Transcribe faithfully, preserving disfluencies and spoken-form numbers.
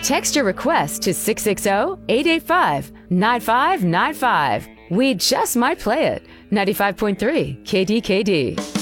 Text your request to six six zero, eight eight five, nine five nine five. We just might play it. ninety-five point three K D K D.